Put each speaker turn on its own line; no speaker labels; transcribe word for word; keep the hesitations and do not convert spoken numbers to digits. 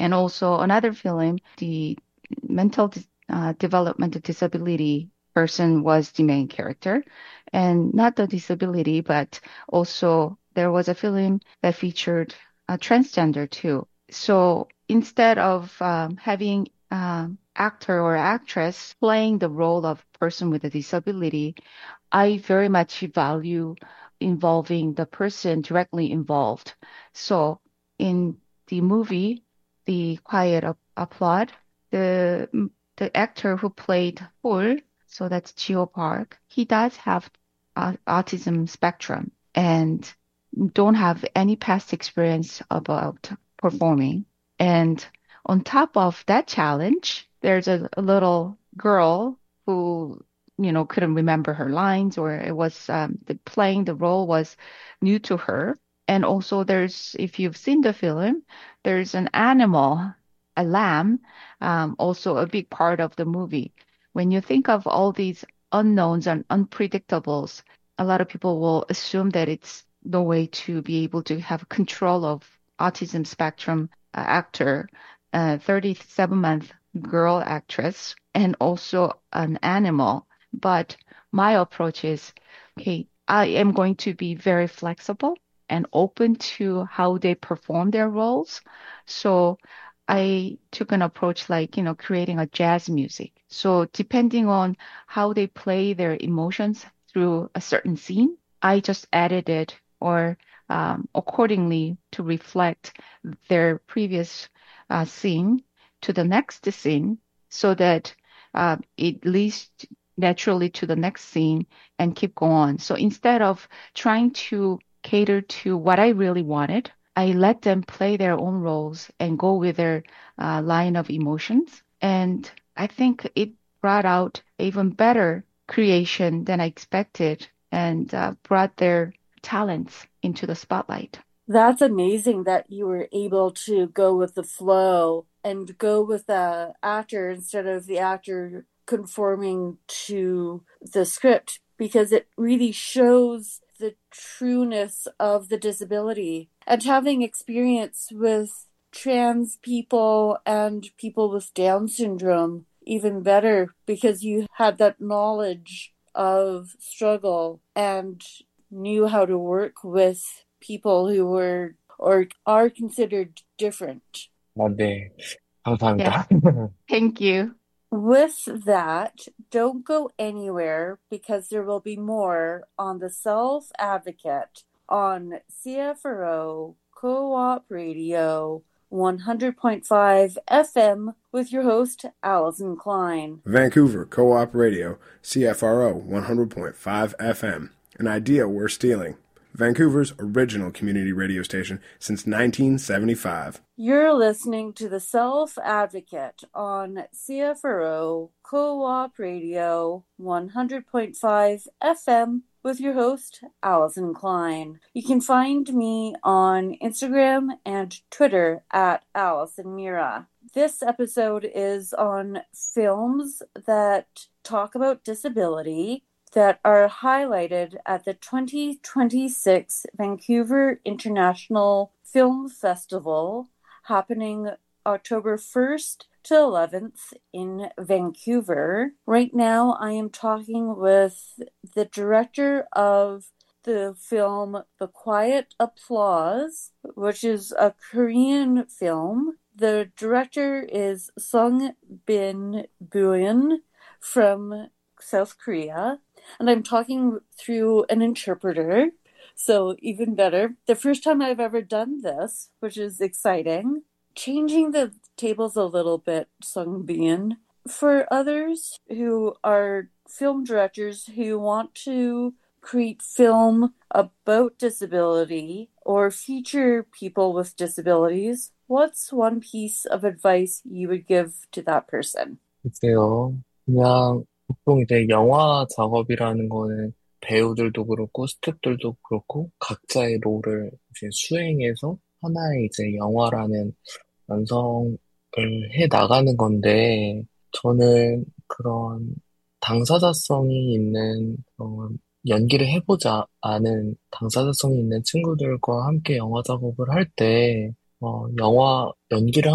And also another film, the mental dis- uh, developmental disability person was the main character. And not the disability, but also there was a film that featured a transgender too. So instead of um, having um, actor or actress playing the role of person with a disability, I very much value involving the person directly involved. So in the movie, The Quiet Ap- Applaud, the the actor who played Paul, so that's Geo Park, he does have uh, autism spectrum and don't have any past experience about performing. And on top of that challenge, there's a, a little girl who, you know, couldn't remember her lines, or it was um, the playing the role was new to her. And also there's, if you've seen the film, there's an animal, a lamb, um, also a big part of the movie. When you think of all these unknowns and unpredictables, a lot of people will assume that it's no way to be able to have control of autism spectrum uh, actor, a thirty-seven month girl actress, and also an animal. But my approach is, okay, I am going to be very flexible and open to how they perform their roles. So I took an approach like, you know, creating a jazz music. So depending on how they play their emotions through a certain scene, I just added it or um, accordingly to reflect their previous uh, scene to the next scene so that uh, it leads naturally to the next scene and keep going. So instead of trying to cater to what I really wanted, I let them play their own roles and go with their uh, line of emotions. And I think it brought out even better creation than I expected and uh, brought their talents into the spotlight.
That's amazing that you were able to go with the flow and go with the actor instead of the actor conforming to the script because it really shows the trueness of the disability. And having experience with trans people and people with Down syndrome, even better because you had that knowledge of struggle and knew how to work with people who were or are considered different.
아, 네.
Yes,
감사합니다.
thank you.
With that, don't go anywhere because there will be more on the Self Advocate on C F R O Co-op Radio one hundred point five F M with your host, Allison Klein.
Vancouver Co-op Radio, C F R O one hundred point five F M. An idea we're stealing. Vancouver's original community radio station since nineteen seventy-five.
You're listening to the Self Advocate on C F R O Co-op Radio one hundred point five F M with your host, Allison Klein. You can find me on Instagram and Twitter at Allison Mira. This episode is on films that talk about disability that are highlighted at the twenty twenty-six Vancouver International Film Festival happening October first to eleventh in Vancouver. Right now, I am talking with the director of the film The Quiet Applause, which is a Korean film. The director is Sung Bin Buin from South Korea, and I'm talking through an interpreter. So even better. The first time I've ever done this, which is exciting. Changing the tables a little bit, Sung Bin. For others who are film directors who want to create film about disability or feature people with disabilities, what's one piece of advice you would give to that person?
글쎄요. 그냥 보통 이제 영화 작업이라는 거는 배우들도 그렇고 스태프들도 그렇고 각자의 롤을 이제 수행해서 하나의 이제 영화라는 완성을 해 나가는 건데 저는 그런 당사자성이 있는 그런 연기를 해보자 아는 당사자성이 있는 친구들과 함께 영화 작업을 할 때, 어, 영화 연기를